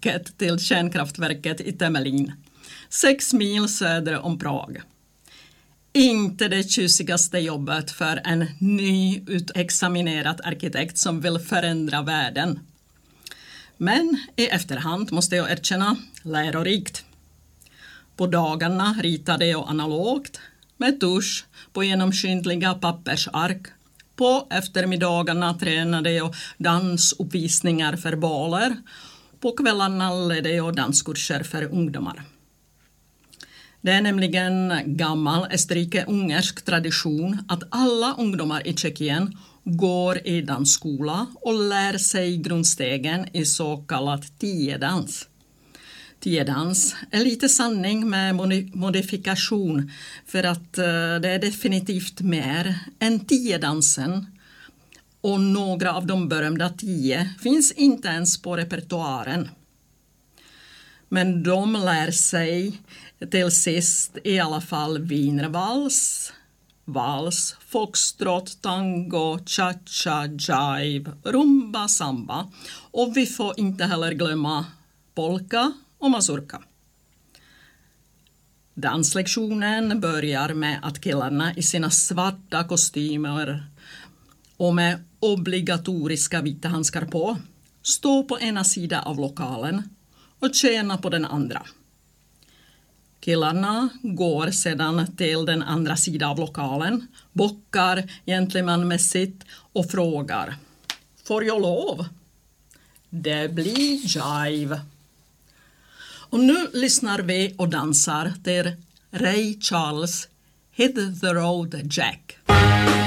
facket till kärnkraftverket i Temelin, 6 mil söder om Prag. Inte det tjusigaste jobbet för en nyutexaminerad arkitekt som vill förändra världen. Men i efterhand måste jag erkänna, lärorikt. På dagarna ritade jag analogt med tusch på genomskinliga pappersark. På eftermiddagarna tränade jag dansuppvisningar för baler. På kvällarna ledde jag danskurser för ungdomar. Det är nämligen gammal österrike-ungersk tradition att alla ungdomar i Tjeckien går i dansskola och lär sig grundstegen i så kallad tiedans. Tiedans är lite sanning med modifikation för att det är definitivt mer än tiedansen. Och några av de berömda 10 finns inte ens på repertoaren. Men de lär sig till sist i alla fall wienervals, vals, foxtrot, tango, cha-cha, jive, rumba, samba. Och vi får inte heller glömma polka och mazurka. Danslektionen börjar med att killarna i sina svarta kostymer och med obligatoriska vita handskar på står på ena sidan av lokalen och tjänar på den andra. Killarna går sedan till den andra sidan av lokalen, bockar gentlemanmässigt och frågar: får jag lov? Det blir jive. Och nu lyssnar vi och dansar till Ray Charles Hit the Road Jack.